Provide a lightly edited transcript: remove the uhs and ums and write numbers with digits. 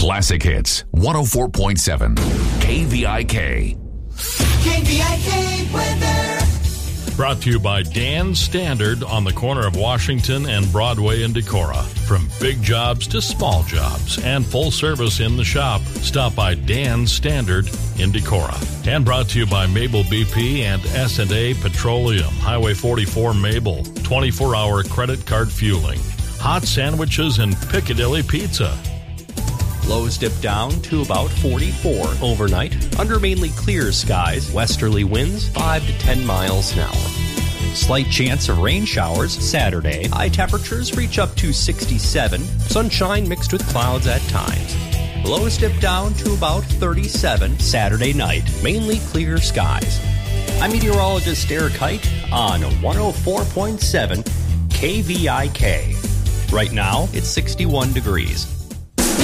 Classic Hits, 104.7 KVIK. KVIK weather. Brought to you by Dan's Standard on the corner of Washington and Broadway in Decorah. From big jobs to small jobs and full service in the shop, stop by Dan's Standard in Decorah. And brought to you by Mabel BP and S&A Petroleum, Highway 44 Mabel, 24-hour credit card fueling. Hot sandwiches and Piccadilly Pizza. Lows dip down to about 44 overnight. Under mainly clear skies, westerly winds 5 to 10 miles an hour. Slight chance of rain showers Saturday. High temperatures reach up to 67. Sunshine mixed with clouds at times. Lows dip down to about 37 Saturday night. Mainly clear skies. I'm meteorologist Derek Height on 104.7 KVIK. Right now, it's 61 degrees.